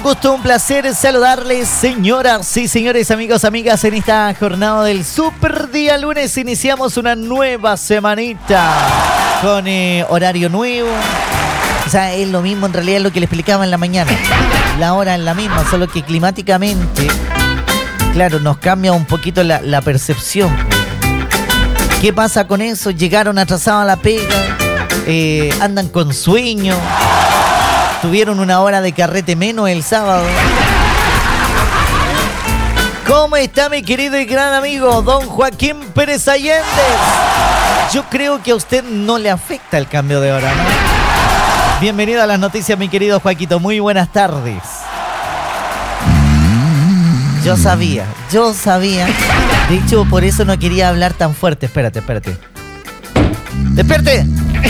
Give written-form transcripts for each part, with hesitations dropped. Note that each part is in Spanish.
gusto, un placer saludarles, señoras y señores, amigos, amigas, en esta jornada del super día lunes. Iniciamos una nueva semanita con horario nuevo. O sea, es lo mismo en realidad lo que les explicaba en la mañana. La hora es la misma, solo que climáticamente, claro, nos cambia un poquito la percepción. ¿Qué pasa con eso? Llegaron atrasados a la pega, andan con sueño, tuvieron una hora de carrete menos el sábado. ¿Cómo está mi querido y gran amigo don Joaquín Pérez Allende? Yo creo que a usted no le afecta el cambio de hora, ¿no? Bienvenido a las noticias, mi querido Joaquito. Muy buenas tardes. Yo sabía. De hecho, por eso no quería hablar tan fuerte. Espérate. ¡Despierte!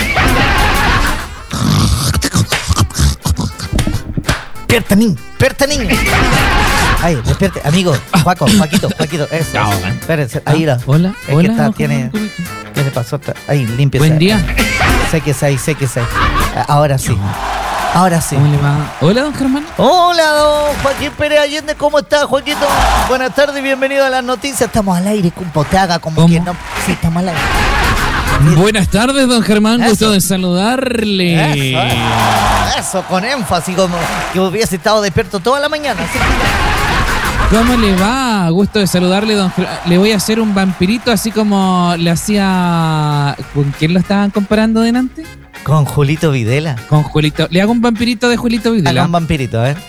¡Pertanín! Ay, despierte, amigo. Joaquito, eso. Espérense, ahí va. Hola. ¿Qué le pasó? Ahí, límpiese. Buen día. Séquese ahí. Ahora sí. ¿Cómo le va? Hola, don Germán. Hola, don Joaquín Pérez Allende. ¿Cómo está, Joaquito? Buenas tardes y bienvenido a las noticias. Estamos al aire, compa, haga como ¿Cómo? que no. Sí, estamos al aire. Buenas tardes, don Germán. Eso. Gusto de saludarle. Eso, con énfasis, como que hubiese estado despierto toda la mañana. ¿Sí? ¿Cómo le va? Gusto de saludarle, don Germán. Le voy a hacer un vampirito así como le hacía... ¿Con quién lo estaban comparando delante? Con Julito Videla. Con Julito. Le hago un vampirito de Julito Videla. Haga un vampirito, a ver.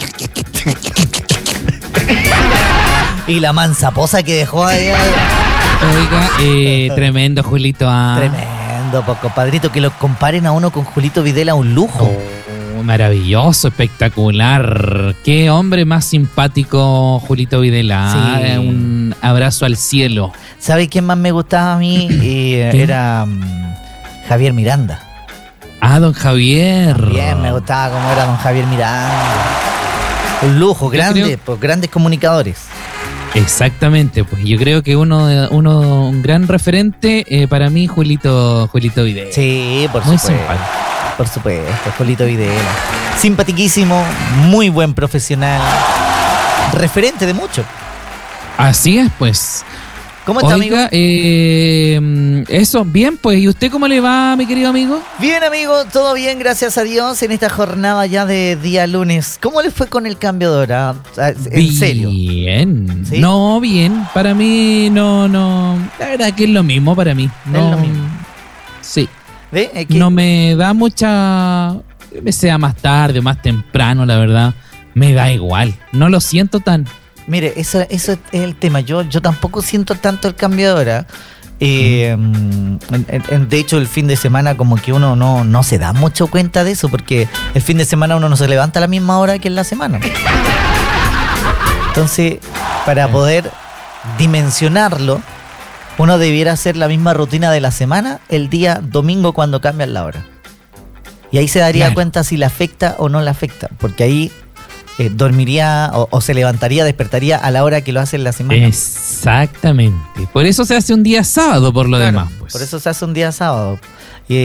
Y la manzaposa que dejó ahí. Oiga, tremendo Julito. Tremendo, pues, compadrito, que lo comparen a uno con Julito Videla, un lujo. Maravilloso, espectacular. Qué hombre más simpático, Julito Videla. Sí. Un abrazo al cielo. ¿Sabe quién más me gustaba a mí? Era Javier Miranda. Don Javier. Bien, me gustaba cómo era don Javier Miranda. Un lujo, grande, pues, grandes comunicadores. Exactamente, pues yo creo que un gran referente para mí, Julito Videla. Sí, por Muy supuesto. simpático. Por supuesto, Julito Videla. Simpatiquísimo, muy buen profesional. Referente de mucho. Así es, pues. ¿Cómo está, Oiga, amigo? eso, bien, pues. ¿Y usted cómo le va, mi querido amigo? Bien, amigo, todo bien, gracias a Dios, en esta jornada ya de día lunes. ¿Cómo le fue con el cambio de hora? ¿En serio? Bien. ¿Sí? No, bien. Para mí, no. La verdad que es lo mismo para mí. No, es lo mismo. Sí. ¿Ve? No me da mucha... Me sea más tarde o más temprano, la verdad. Me da igual. No lo siento tan... Mire, eso es el tema. Yo tampoco siento tanto el cambio de hora. De hecho, el fin de semana como que uno no se da mucho cuenta de eso, porque el fin de semana uno no se levanta a la misma hora que en la semana. Entonces, para poder dimensionarlo, uno debiera hacer la misma rutina de la semana el día domingo cuando cambian la hora. Y ahí se daría cuenta si le afecta o no le afecta, porque ahí dormiría o se levantaría, despertaría a la hora que lo hace en la semana. Exactamente. Por eso se hace un día sábado, por lo demás. Pues. Por eso se hace un día sábado.